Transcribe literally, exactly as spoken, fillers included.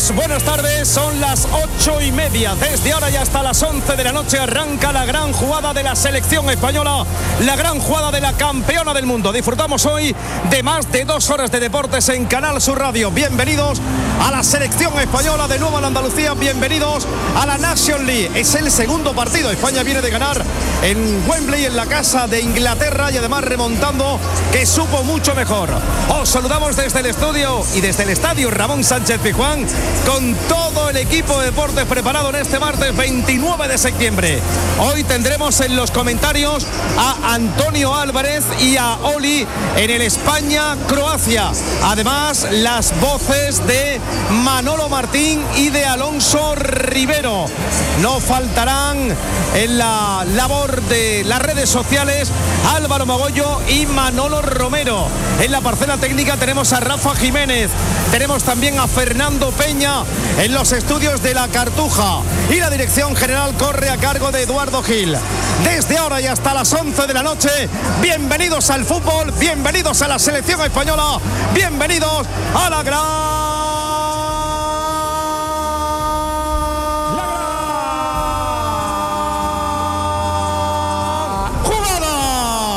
Saludos, buenas tardes, son las ocho y media. Desde ahora y hasta las once de la noche arranca la gran jugada de la selección española, la gran jugada de la campeona del mundo. Disfrutamos hoy de más de dos horas de deportes en Canal Sur Radio. Bienvenidos a la selección española, de nuevo a la Andalucía, bienvenidos a la Nations League. Es el segundo partido, España viene de ganar en Wembley, en la casa de Inglaterra, y además remontando, que supo mucho mejor. Os saludamos desde el estudio y desde el estadio Ramón Sánchez Pizjuán, con todo el equipo de deportes preparado en este martes veintinueve de septiembre. Hoy tendremos en los comentarios a Antonio Álvarez y a Oli en el España-Croacia. Además, las voces de Manolo Martín y de Alonso Rivero. No faltarán en la labor de las redes sociales Álvaro Magollo y Manolo Romero. En la parcela técnica tenemos a Rafa Jiménez, tenemos también a Fernando Peña en los estudios de La Cartuja, y la dirección general corre a cargo de Eduardo Gil. Desde ahora y hasta las once de la noche, bienvenidos al fútbol, bienvenidos a la selección española, bienvenidos a la gran